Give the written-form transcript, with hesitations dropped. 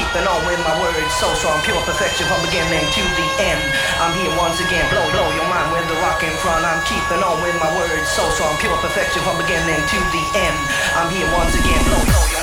keeping on with my words so strong, pure perfection from beginning to the end. I'm here once again, blow your mind with the rock in front. I'm keeping on with my words so strong, pure perfection from beginning to the end. I'm here once again, blow your